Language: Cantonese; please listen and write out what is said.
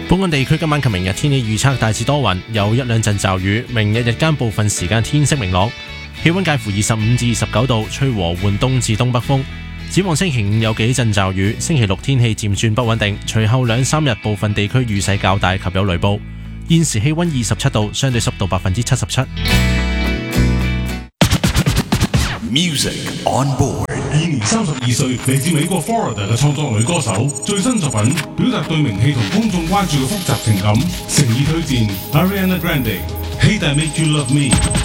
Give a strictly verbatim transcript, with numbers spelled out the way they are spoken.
本港地區今晚及明日天氣預測大致多雲，有一兩陣驟雨。明日日間部分時間天色明朗，氣溫介乎二十五至二十九度，吹和緩東至東北風。展望星期五有幾陣驟雨，星期六天氣漸轉不穩定，隨後兩三日部分地區雨勢較大及有雷暴。現時氣溫二十七度，相對濕度百分之七十七。 Music on board。 現年三十二歲，嚟自美國 Florida 嘅創作女歌手，最新作品表達對名氣同公眾關注嘅複雜情感，誠意推薦 Ariana Grande，Hate I Make You Love Me。